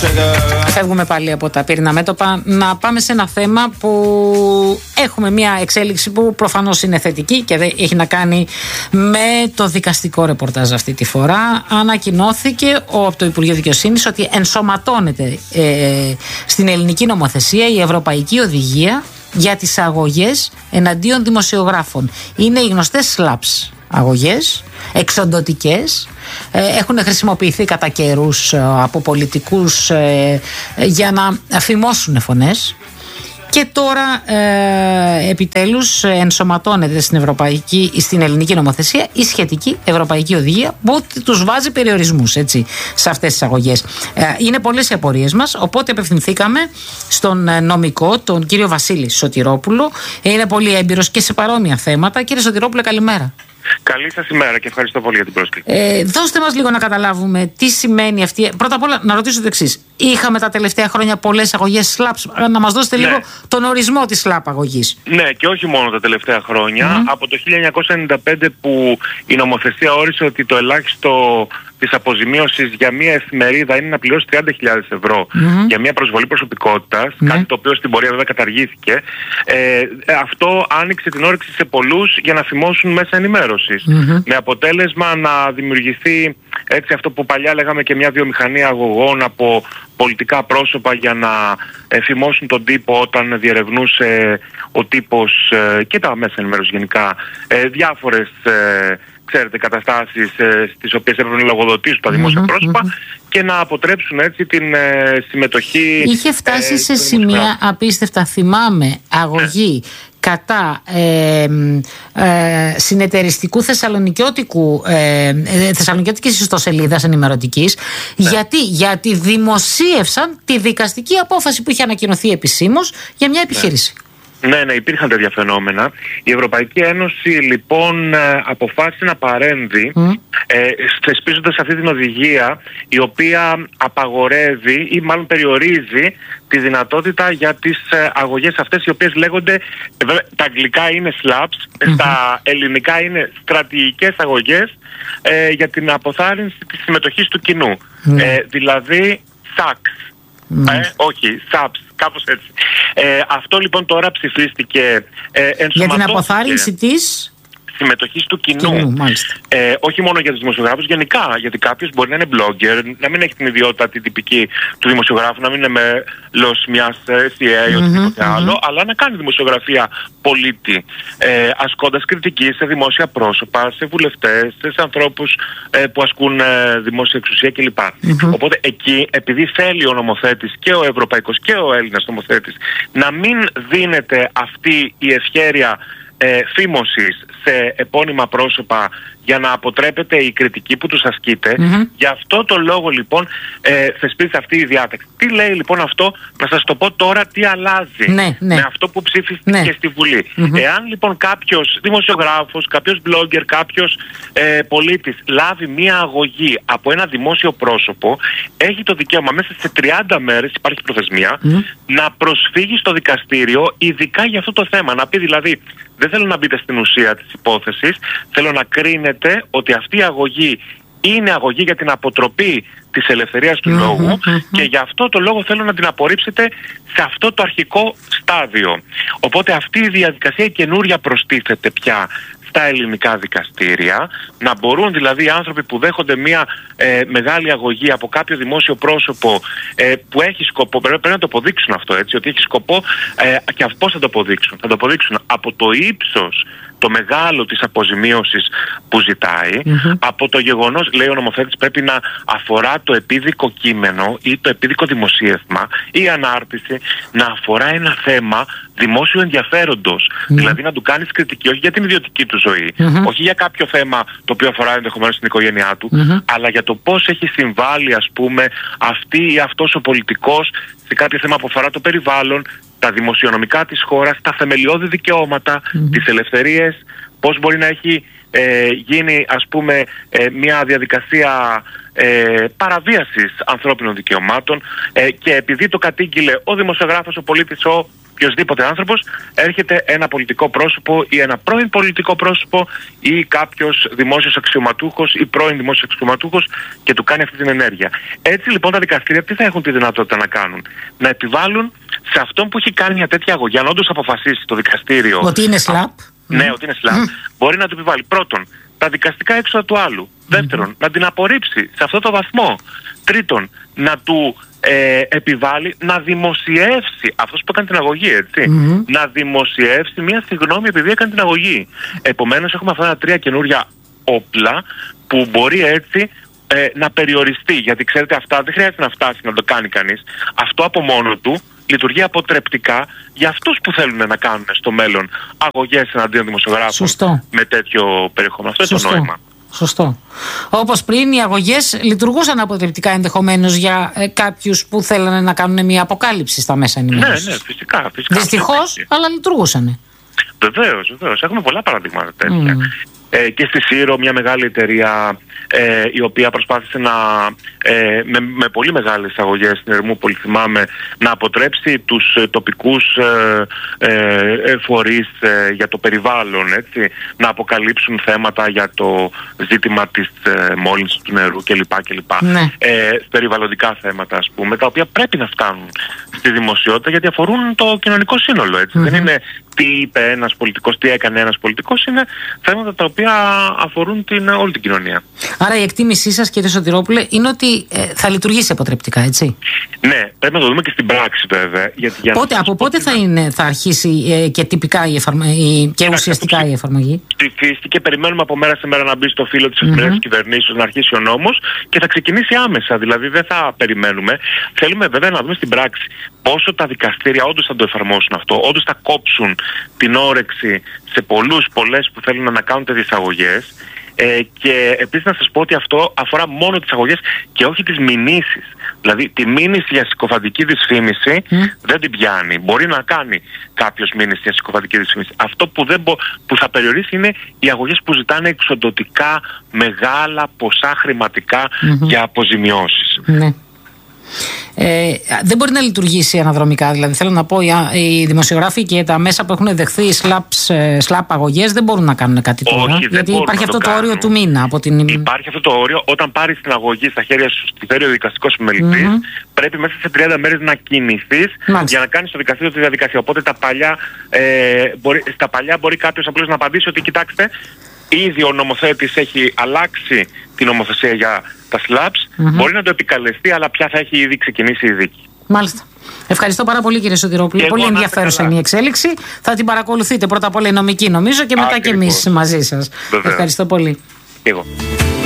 Φεύγουμε πάλι από τα πύρινα μέτωπα να πάμε σε ένα θέμα που έχουμε μια εξέλιξη που προφανώς είναι θετική και έχει να κάνει με το δικαστικό ρεπορτάζ αυτή τη φορά. Ανακοινώθηκε από το Υπουργείο Δικαιοσύνης ότι ενσωματώνεται στην ελληνική νομοθεσία η Ευρωπαϊκή Οδηγία για τις αγωγές εναντίον δημοσιογράφων. Είναι οι γνωστές SLAPS αγωγές, εξοντωτικές, έχουν χρησιμοποιηθεί κατά καιρούς από πολιτικούς για να φημώσουν φωνές και τώρα επιτέλους ενσωματώνεται στην ελληνική νομοθεσία η σχετική Ευρωπαϊκή Οδηγία που τους βάζει περιορισμούς σε αυτές τις αγωγές. Είναι πολλές οι απορίες μας, οπότε απευθυνθήκαμε στον νομικό, τον κύριο Βασίλη Σωτηρόπουλο. Είναι πολύ έμπειρος και σε παρόμοια θέματα. Κύριε Σωτηρόπουλε, καλημέρα. Καλή σας ημέρα και ευχαριστώ πολύ για την πρόσκληση. Δώστε μας λίγο να καταλάβουμε τι σημαίνει αυτή. Πρώτα απ' όλα να ρωτήσω το εξής. Είχαμε τα τελευταία χρόνια πολλές αγωγές SLAPS. Να μας δώσετε λίγο τον ορισμό της SLAP αγωγής. Ναι, και όχι μόνο τα τελευταία χρόνια. Από το 1995 που η νομοθεσία όρισε ότι το ελάχιστο της αποζημίωσης για μια εφημερίδα είναι να πληρώσει 30.000 ευρώ για μια προσβολή προσωπικότητας, κάτι το οποίο στην πορεία βέβαια καταργήθηκε. Αυτό άνοιξε την όρεξη σε πολλούς για να φημώσουν μέσα ενημέρωσης. Με αποτέλεσμα να δημιουργηθεί έτσι αυτό που παλιά λέγαμε και μια βιομηχανία αγωγών από πολιτικά πρόσωπα για να φημώσουν τον τύπο όταν διερευνούσε ο τύπος και τα μέσα ενημέρωσης γενικά διάφορες καταστάσεις στις οποίες έπρεπε να λογοδοτήσουν τα δημόσια πρόσωπα και να αποτρέψουν έτσι την συμμετοχή. Είχε φτάσει σε σημεία απίστευτα, θυμάμαι, αγωγή κατά συνεταιριστικού θεσσαλονικιώτικης ιστοσελίδας ενημερωτικής. Γιατί δημοσίευσαν τη δικαστική απόφαση που είχε ανακοινωθεί επισήμως για μια επιχείρηση. Ναι, υπήρχαν τέτοια φαινόμενα. Η Ευρωπαϊκή Ένωση λοιπόν αποφάσισε να παρέμβει θεσπίζοντας αυτή την οδηγία η οποία απαγορεύει ή μάλλον περιορίζει τη δυνατότητα για τις αγωγές αυτές οι οποίες λέγονται, τα αγγλικά είναι SLAPS, στα ελληνικά είναι στρατηγικές αγωγές για την αποθάρρυνση της συμμετοχής του κοινού. Δηλαδή SACS. Όχι, SAPS, κάπως έτσι. Αυτό λοιπόν τώρα ψηφίστηκε για την αποθάρρυνση της συμμετοχής του κοινού. Όχι μόνο για τους δημοσιογράφους, γενικά. Γιατί κάποιος μπορεί να είναι blogger, να μην έχει την ιδιότητα την τυπική του δημοσιογράφου, να μην είναι μέλος μιας SEA ή οτιδήποτε άλλο, αλλά να κάνει δημοσιογραφία πολίτη, ασκώντας κριτική σε δημόσια πρόσωπα, σε βουλευτές, σε ανθρώπους που ασκούν δημόσια εξουσία κλπ. Οπότε εκεί, επειδή θέλει ο νομοθέτης και ο ευρωπαϊκός και ο Έλληνας νομοθέτης να μην δίνεται αυτή η ευχέρεια φήμωσης σε επώνυμα πρόσωπα για να αποτρέπεται η κριτική που τους ασκείται. Γι' αυτό το λόγο λοιπόν θεσπίζεται αυτή η διάταξη. Τι λέει λοιπόν αυτό, να σας το πω τώρα τι αλλάζει με αυτό που ψήφιστηκε στη Βουλή. Εάν λοιπόν κάποιος δημοσιογράφος, κάποιος blogger, κάποιος πολίτης λάβει μία αγωγή από ένα δημόσιο πρόσωπο, έχει το δικαίωμα μέσα σε 30 μέρες, υπάρχει προθεσμία, να προσφύγει στο δικαστήριο ειδικά για αυτό το θέμα. Να πει δηλαδή, δεν θέλω να μπείτε στην ουσία της υπόθεσης, θέλω να κρίνετε ότι αυτή η αγωγή είναι αγωγή για την αποτροπή της ελευθερίας του λόγου και γι' αυτό το λόγο θέλω να την απορρίψετε σε αυτό το αρχικό στάδιο. Οπότε αυτή η διαδικασία καινούρια προστίθεται πια στα ελληνικά δικαστήρια, να μπορούν δηλαδή οι άνθρωποι που δέχονται μια μεγάλη αγωγή από κάποιο δημόσιο πρόσωπο που έχει σκοπό, πρέπει να το αποδείξουν αυτό έτσι, ότι έχει σκοπό και πώς θα το αποδείξουν. Θα το αποδείξουν από το ύψος το μεγάλο της αποζημίωσης που ζητάει, από το γεγονός, λέει ο νομοθέτης, πρέπει να αφορά το επίδικο κείμενο ή το επίδικο δημοσίευμα ή ανάρτηση, να αφορά ένα θέμα δημόσιου ενδιαφέροντος. Δηλαδή να του κάνεις κριτική όχι για την ιδιωτική του ζωή, όχι για κάποιο θέμα το οποίο αφορά ενδεχομένως την οικογένειά του, αλλά για το πώς έχει συμβάλει, ας πούμε, αυτή ή αυτός ο πολιτικός σε κάποιο θέμα που αφορά το περιβάλλον, τα δημοσιονομικά της χώρας, τα θεμελιώδη δικαιώματα, τις ελευθερίες, πώς μπορεί να έχει γίνει, ας πούμε, μια διαδικασία παραβίασης ανθρώπινων δικαιωμάτων και επειδή το κατήγγειλε ο δημοσιογράφος, ο πολίτης, ο οποιοσδήποτε άνθρωπος, έρχεται ένα πολιτικό πρόσωπο ή ένα πρώην πολιτικό πρόσωπο ή κάποιος δημόσιος αξιωματούχος ή πρώην δημόσιος αξιωματούχος και του κάνει αυτή την ενέργεια. Έτσι λοιπόν τα δικαστήρια τι θα έχουν τη δυνατότητα να κάνουν? Να επιβάλλουν σε αυτόν που έχει κάνει μια τέτοια αγωγή, αν όντως αποφασίσει το δικαστήριο ότι είναι σλαπ. Ναι, ότι είναι σλαπ, μπορεί να του επιβάλλει πρώτον τα δικαστικά έξοδα του άλλου. Δεύτερον, να την απορρίψει σε αυτό το βαθμό. Τρίτον, να του επιβάλλει να δημοσιεύσει, αυτός που έκανε την αγωγή, έτσι, να δημοσιεύσει μια συγγνώμη επειδή έκανε την αγωγή. Επομένως έχουμε αυτά τα 3 καινούρια όπλα που μπορεί έτσι να περιοριστεί. Γιατί ξέρετε, αυτά δεν χρειάζεται να φτάσει να το κάνει κανείς. Αυτό από μόνο του λειτουργεί αποτρεπτικά για αυτούς που θέλουν να κάνουν στο μέλλον αγωγές εναντίον δημοσιογράφων με τέτοιο περιεχόμενο. Αυτό είναι το νόημα. Σωστό. Όπως πριν, οι αγωγές λειτουργούσαν αποτρεπτικά ενδεχομένως για κάποιους που θέλανε να κάνουν μια αποκάλυψη στα μέσα ενημέρωσης. Ναι, φυσικά. Δυστυχώς, αλλά λειτουργούσαν. Βεβαίως. Έχουμε πολλά παραδείγματα τέτοια. Και στη Σύρο, μια μεγάλη εταιρεία η οποία προσπάθησε με πολύ μεγάλες αγωγές στην Ερμούπολη, θυμάμαι, να αποτρέψει τους τοπικούς φορείς για το περιβάλλον, έτσι, να αποκαλύψουν θέματα για το ζήτημα της μόλυνσης του νερού κλπ. Ναι. Περιβαλλοντικά θέματα, ας πούμε, τα οποία πρέπει να φτάνουν στη δημοσιότητα γιατί αφορούν το κοινωνικό σύνολο, έτσι. Δεν είναι τι είπε ένας πολιτικός, τι έκανε ένας πολιτικός, είναι θέματα τα οποία αφορούν όλη την κοινωνία. Άρα η εκτίμησή σας, κύριε Σωτηρόπουλε, είναι ότι θα λειτουργήσει αποτρεπτικά, έτσι? Ναι, πρέπει να το δούμε και στην πράξη βέβαια. Από πότε θα αρχίσει και τυπικά και ουσιαστικά η εφαρμογή? Ψηφίστηκε, περιμένουμε από μέρα σε μέρα να μπει στο φύλλο της εφημερίδας κυβερνήσεως, να αρχίσει ο νόμος και θα ξεκινήσει άμεσα. Δηλαδή δεν θα περιμένουμε. Θέλουμε βέβαια να δούμε στην πράξη πόσο τα δικαστήρια όντως θα το εφαρμόσουν αυτό, όντως θα κόψουν την όρεξη σε πολλές που θέλουν να κάνουν τέτοιες αγωγές. Και επίσης να σας πω ότι αυτό αφορά μόνο τις αγωγές και όχι τις μηνύσεις. Δηλαδή τη μήνυση για συκοφαντική δυσφήμιση δεν την πιάνει. Μπορεί να κάνει κάποιος μήνυση για συκοφαντική δυσφήμιση. Αυτό που θα περιορίσει είναι οι αγωγές που ζητάνε εξοντωτικά μεγάλα ποσά χρηματικά για αποζημιώσεις. Ναι. Δεν μπορεί να λειτουργήσει αναδρομικά. Δηλαδή, θέλω να πω, οι δημοσιογράφοι και τα μέσα που έχουν δεχθεί σλαπ αγωγές δεν μπορούν να κάνουν κάτι τώρα. Γιατί υπάρχει αυτό το όριο του μήνα. Υπάρχει αυτό το όριο. Όταν πάρεις την αγωγή στα χέρια σου, στη φέρει ο δικαστικός επιμελητής, πρέπει μέσα σε 30 μέρες να κινηθείς για να κάνεις στο δικαστήριο τη διαδικασία. Οπότε στα παλιά μπορεί κάποιος απλώς να απαντήσει ότι κοιτάξτε, ήδη ο νομοθέτης έχει αλλάξει την νομοθεσία για τα SLAPS, μπορεί να το επικαλεστεί, αλλά πια θα έχει ήδη ξεκινήσει η δίκη. Μάλιστα. Ευχαριστώ πάρα πολύ, κύριε Σωτηρόπουλε. Πολύ ενδιαφέρουσα είναι η εξέλιξη. Θα την παρακολουθείτε πρώτα απ' όλα οι νομικοί, νομίζω, και μετά και εμείς μαζί σας. Ευχαριστώ πολύ. Εγώ.